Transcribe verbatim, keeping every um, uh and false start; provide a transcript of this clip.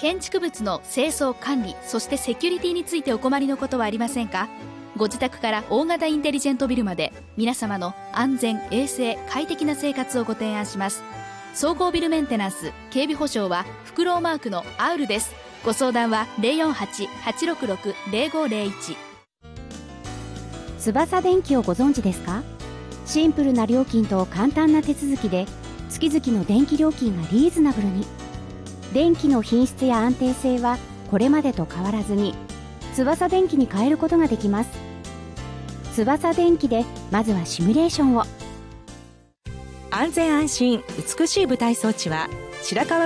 建築物の清掃管理、そしてセキュリティについてお困りのことはありませんか？ご自宅から大型インテリジェントビルまで、皆様の安全衛生快適な生活をご提案します。総合ビルメンテナンス警備保証はフクロウマークのアウルです。ご相談は ゼロよんはち はちろくろく ゼロごゼロいち。 翼電機をご存知ですか？シンプルな料金と簡単な手続きで月々の電気料金がリーズナブルに。電気の品質や安定性はこれまでと変わらずに翼電機に変えることができます。翼電機でまずはシミュレーションを。 安全安心美しい舞台装置は白川